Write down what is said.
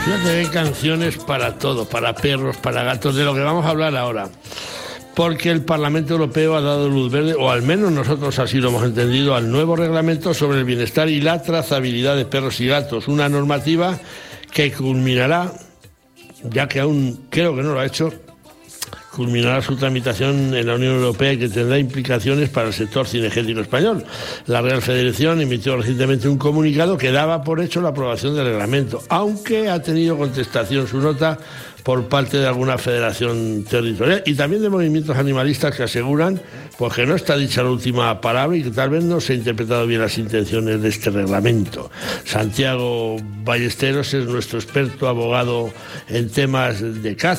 Fíjate, hay canciones para todo, para perros, para gatos, de lo que vamos a hablar ahora. Porque el Parlamento Europeo ha dado luz verde, o al menos nosotros así lo hemos entendido, al nuevo reglamento sobre el bienestar y la trazabilidad de perros y gatos. Una normativa que culminará, ya que aún creo que no lo ha hecho, culminará su tramitación en la Unión Europea y que tendrá implicaciones para el sector cinegético español. La Real Federación emitió recientemente un comunicado que daba por hecho la aprobación del reglamento, aunque ha tenido contestación su nota por parte de alguna federación territorial y también de movimientos animalistas que aseguran pues que no está dicha la última palabra y que tal vez no se han interpretado bien las intenciones de este reglamento. Santiago Ballesteros es nuestro experto abogado en temas de caza